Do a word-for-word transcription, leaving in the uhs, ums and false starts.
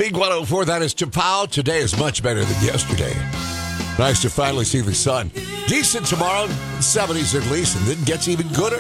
Big one oh four, that is Chappelle. Today is much better than yesterday. Nice to finally see the sun. Decent tomorrow, seventies at least, and then gets even gooder.